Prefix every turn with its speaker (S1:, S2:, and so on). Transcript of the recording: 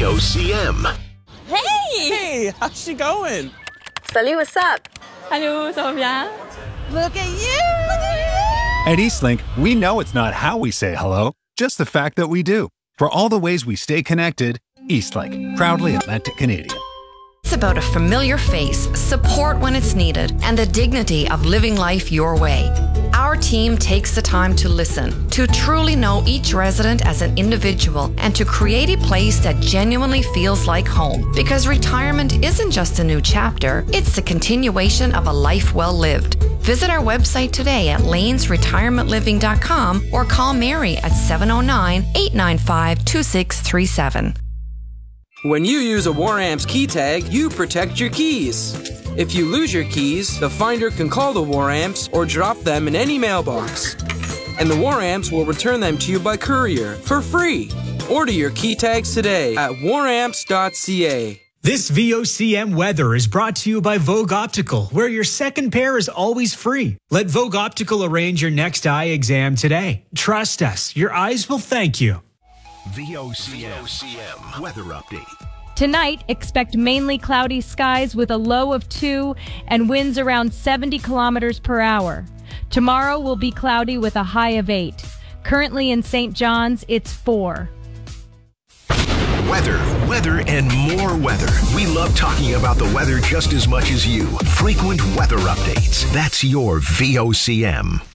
S1: VOCM.
S2: Hey, how's she going?
S3: Salut, what's up?
S4: Allô, ça va bien?
S3: Look at you!
S5: At Eastlink, we know it's not how we say hello, just the fact that we do. For all the ways we stay connected, Eastlink, proudly Atlantic Canadian.
S6: It's about a familiar face, support when it's needed, and the dignity of living life your way. Our team takes the time to listen, to truly know each resident as an individual, and to create a place that genuinely feels like home. Because retirement isn't just a new chapter, it's the continuation of a life well lived. Visit our website today at lanesretirementliving.com or call Mary at 709-895-2637.
S7: When you use a War-Amps key tag, you protect your keys. If you lose your keys, the finder can call the War-Amps or drop them in any mailbox. And the War-Amps will return them to you by courier for free. Order your key tags today at waramps.ca.
S8: This VOCM weather is brought to you by Vogue Optical, where your second pair is always free. Let Vogue Optical arrange your next eye exam today. Trust us, your eyes will thank you.
S1: VOCM weather update.
S4: Tonight, expect mainly cloudy skies with a low of 2 and winds around 70 kilometers per hour. Tomorrow will be cloudy with a high of 8. Currently in St. John's, it's 4.
S1: Weather, and more weather. We love talking about the weather just as much as you. Frequent weather updates. That's your VOCM.